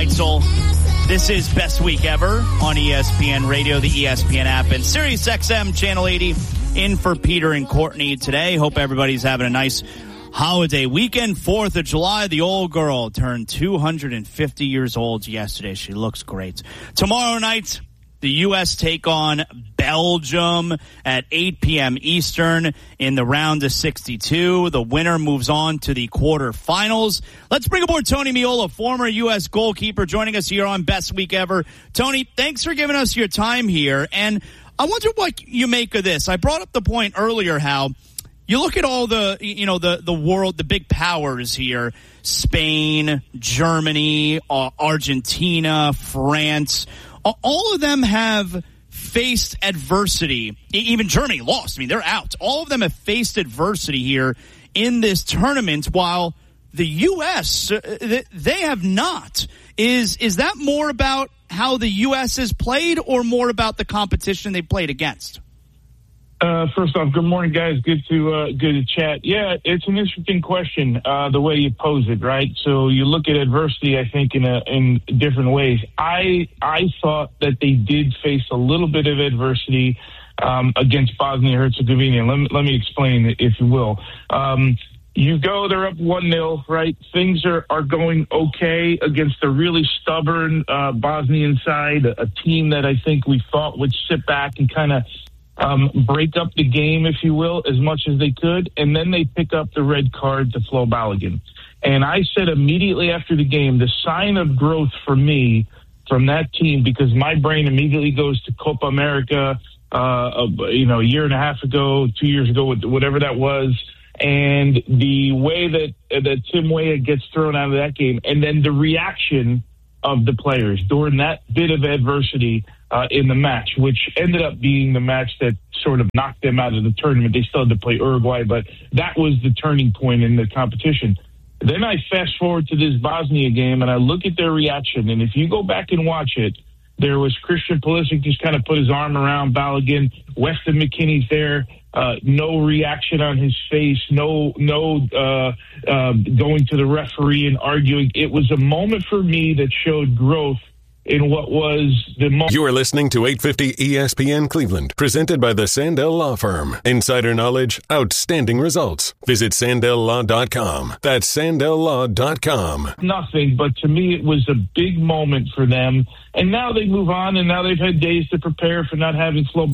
Neitzel. This is Best Week Ever on ESPN Radio, the ESPN app, and Sirius XM Channel 80. In for Peter and Courtney today. Hope everybody's having a nice holiday weekend. 4th of July, the old girl turned 250 years old yesterday. She looks great. Tomorrow night, the U.S. take on Belgium at 8 p.m. Eastern in the round of 62. The winner moves on to the quarterfinals. Let's bring aboard Tony Meola, former U.S. goalkeeper, joining us here on Best Week Ever. Tony, thanks for giving us your time here. And I wonder what you make of this. I brought up the point earlier how you look at all the world, the big powers here, Spain, Germany, Argentina, France, all of them have faced adversity. Even Germany lost. I mean, they're out. All of them have faced adversity here in this tournament, while the U.S., they have not. Is that more about how the U.S. has played or more about the competition they played against? First off, good morning, guys. Good to chat. Yeah, it's an interesting question, the way you pose it, right? So you look at adversity, I think, in different ways. I thought that they did face a little bit of adversity against Bosnia-Herzegovina. Let me explain, if you will. You go, they're up 1-0, right? Things are going okay against a really stubborn Bosnian side, a team that I think we thought would sit back and kind of break up the game, if you will, as much as they could. And then they pick up the red card to Flo Balogun. And I said immediately after the game, the sign of growth for me from that team, because my brain immediately goes to Copa America, a year and a half ago, 2 years ago, whatever that was. And the way that Tim Weah gets thrown out of that game, and then the reaction of the players during that bit of adversity in the match, which ended up being the match that sort of knocked them out of the tournament. They still had to play Uruguay, but that was the turning point in the competition. Then I fast forward to this Bosnia game, and I look at their reaction. And if you go back and watch it, there was Christian Pulisic just kind of put his arm around Balogun. Weston McKennie's there. No reaction on his face. No going to the referee and arguing. It was a moment for me that showed growth in what was the moment. You are listening to 850 ESPN Cleveland, presented by the Sandell Law Firm. Insider knowledge, outstanding results. Visit SandellLaw.com. That's SandellLaw.com. Nothing, but to me it was a big moment for them. And now they move on, and now they've had days to prepare for not having Flo